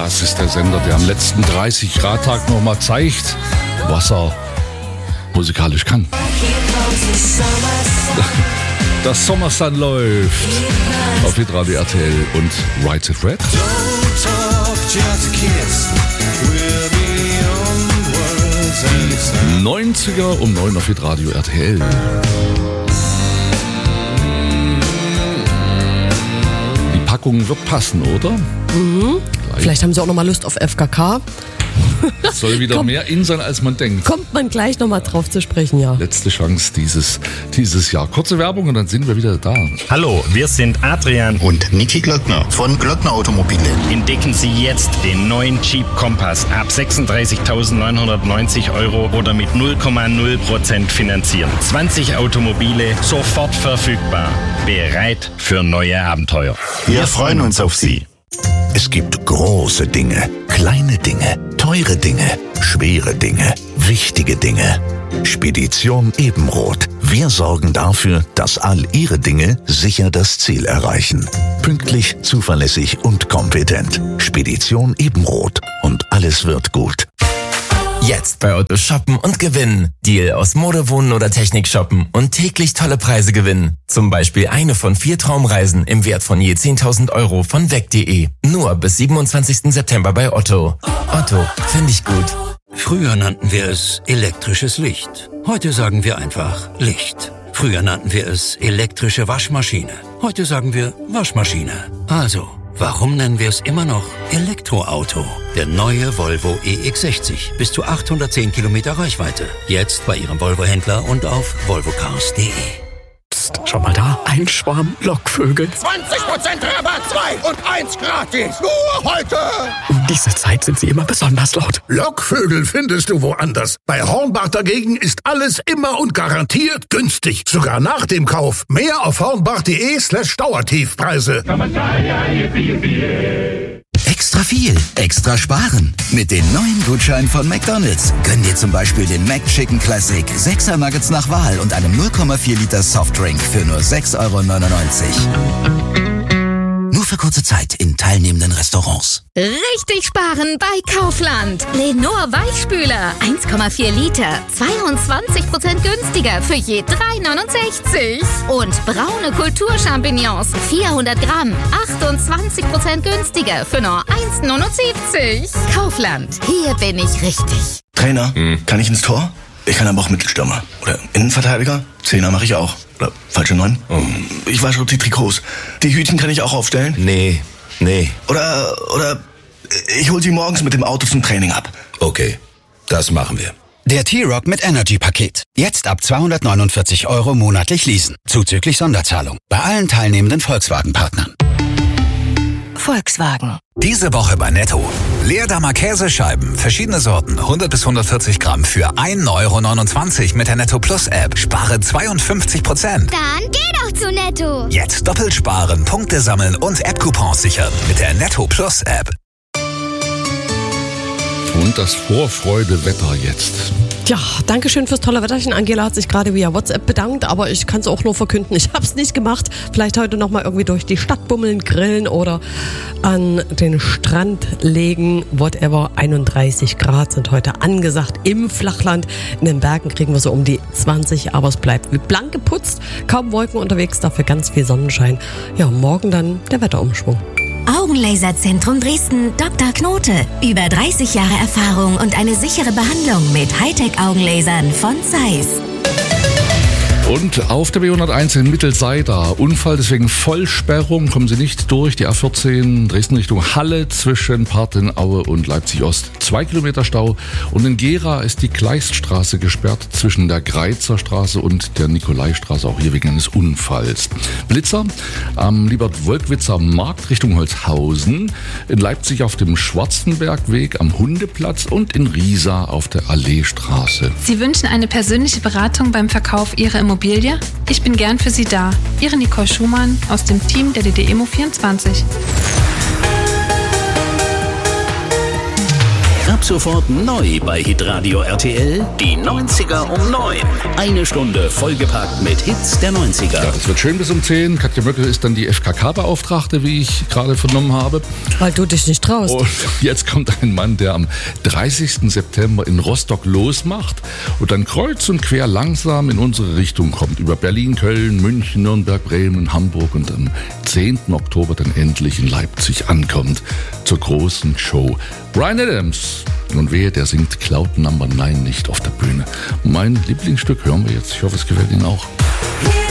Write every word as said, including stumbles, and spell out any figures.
Das ist der Sender, der am letzten dreißig Grad Tag nochmal zeigt, was er musikalisch kann. Das Sommersun läuft auf Hitradio R T L und Right It Red. neunziger um neun auf Hitradio R T L. Die Packung wird passen, oder? Mhm. Vielleicht haben sie auch noch mal Lust auf F K K. Das soll wieder Komm, mehr in sein, als man denkt. Kommt man gleich nochmal drauf zu sprechen, ja. Letzte Chance dieses, dieses Jahr. Kurze Werbung und dann sind wir wieder da. Hallo, wir sind Adrian und Niki Glöckner von Glöckner Automobile. Entdecken Sie jetzt den neuen Jeep Compass ab sechsunddreißigtausendneunhundertneunzig Euro oder mit null Komma null Prozent finanzieren. zwanzig Automobile, sofort verfügbar. Bereit für neue Abenteuer. Wir freuen uns auf Sie. Es gibt große Dinge, kleine Dinge, teure Dinge, schwere Dinge, wichtige Dinge. Spedition Ebenroth. Wir sorgen dafür, dass all Ihre Dinge sicher das Ziel erreichen. Pünktlich, zuverlässig und kompetent. Spedition Ebenroth. Und alles wird gut. Jetzt bei Otto shoppen und gewinnen. Deal aus Mode, Wohnen oder Technik shoppen und täglich tolle Preise gewinnen. Zum Beispiel eine von vier Traumreisen im Wert von je zehntausend Euro von weg punkt de. Nur bis siebenundzwanzigsten September bei Otto. Otto, finde ich gut. Früher nannten wir es elektrisches Licht. Heute sagen wir einfach Licht. Früher nannten wir es elektrische Waschmaschine. Heute sagen wir Waschmaschine. Also, warum nennen wir es immer noch Elektroauto? Der neue Volvo E X sechzig. Bis zu achthundertzehn Kilometer Reichweite. Jetzt bei Ihrem Volvo-Händler und auf volvo cars punkt de. Psst, schau mal da. Ein Schwarm Lockvögel. zwanzig Prozent Rabatt, zwei und eins gratis. Nur heute. Um diese Zeit sind sie immer besonders laut. Lockvögel findest du woanders. Bei Hornbach dagegen ist alles immer und garantiert günstig. Sogar nach dem Kauf. Mehr auf hornbach.de slash Dauertiefpreise. Extra viel, extra sparen. Mit den neuen Gutscheinen von McDonald's. Gönn dir zum Beispiel den McChicken Classic, sechser Nuggets nach Wahl und einem null Komma vier Liter Softdrink für nur sechs Euro neunundneunzig. Nur für kurze Zeit in teilnehmenden Restaurants. Richtig sparen bei Kaufland. Lenor Weichspüler, eins Komma vier Liter, zweiundzwanzig Prozent günstiger für je drei neunundsechzig. Und braune Kulturchampignons, vierhundert Gramm, achtundzwanzig Prozent günstiger für nur eins neunundsiebzig. Kaufland, hier bin ich richtig. Trainer, hm. kann ich ins Tor? Ich kann aber auch Mittelstürmer. Oder Innenverteidiger? Zehner mache ich auch. Oder falsche Neun? Oh. Ich wasche die Trikots. Die Hütchen kann ich auch aufstellen? Nee, nee. Oder, oder ich hol sie morgens mit dem Auto zum Training ab. Okay, das machen wir. Der T-Rock mit Energy-Paket. Jetzt ab zweihundertneunundvierzig Euro monatlich leasen. Zuzüglich Sonderzahlung. Bei allen teilnehmenden Volkswagen-Partnern. Volkswagen. Diese Woche bei Netto. Leerdammer Käsescheiben, verschiedene Sorten, hundert bis hundertvierzig Gramm für ein Euro neunundzwanzig mit der Netto Plus App. Spare zweiundfünfzig Prozent. Dann geh doch zu Netto. Jetzt doppelt sparen, Punkte sammeln und App-Coupons sichern mit der Netto Plus App. Und das Vorfreude-Wetter jetzt. Ja, danke schön fürs tolle Wetterchen. Angela hat sich gerade via WhatsApp bedankt, aber ich kann es auch nur verkünden. Ich habe es nicht gemacht. Vielleicht heute nochmal irgendwie durch die Stadt bummeln, grillen oder an den Strand legen. Whatever, einunddreißig Grad sind heute angesagt im Flachland. In den Bergen kriegen wir so um die zwanzig, aber es bleibt wie blank geputzt. Kaum Wolken unterwegs, dafür ganz viel Sonnenschein. Ja, morgen dann der Wetterumschwung. Augenlaserzentrum Dresden, Doktor Knote. Über dreißig Jahre Erfahrung und eine sichere Behandlung mit Hightech-Augenlasern von Zeiss. Und auf der B hunderteins in Mittelseida, Unfall, deswegen Vollsperrung, kommen Sie nicht durch. Die A vierzehn Dresden Richtung Halle zwischen Partenaue und Leipzig-Ost. Zwei Kilometer Stau. Und in Gera ist die Kleiststraße gesperrt zwischen der Greizer Straße und der Nikolaistraße, auch hier wegen eines Unfalls. Blitzer am Liebert-Wolkwitzer Markt Richtung Holzhausen, in Leipzig auf dem Schwarzenbergweg am Hundeplatz und in Riesa auf der Alleestraße. Sie wünschen eine persönliche Beratung beim Verkauf Ihrer Immobilie? Ich bin gern für Sie da. Ihre Nicole Schumann aus dem Team der D D Immo vierundzwanzig. sofort neu bei Hitradio R T L. Die neunziger um neun. Eine Stunde vollgepackt mit Hits der neunziger. Ja, das wird schön bis um zehn. Katja Möckel ist dann die F K K-Beauftragte, wie ich gerade vernommen habe. Weil du dich nicht traust. Und jetzt kommt ein Mann, der am dreißigsten September in Rostock losmacht und dann kreuz und quer langsam in unsere Richtung kommt. Über Berlin, Köln, München, Nürnberg, Bremen, Hamburg und am zehnten Oktober dann endlich in Leipzig ankommt zur großen Show. Bryan Adams. Und wehe, der singt Cloud Number neun nicht auf der Bühne. Mein Lieblingsstück hören wir jetzt. Ich hoffe, es gefällt Ihnen auch.